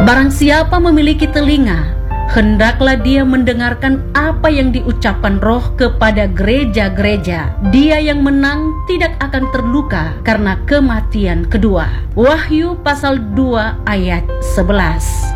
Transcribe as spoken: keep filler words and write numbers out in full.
Barang siapa memiliki telinga, hendaklah dia mendengarkan apa yang diucapkan Roh kepada gereja-gereja. Dia yang menang tidak akan terluka karena kematian kedua. Wahyu pasal dua ayat sebelas.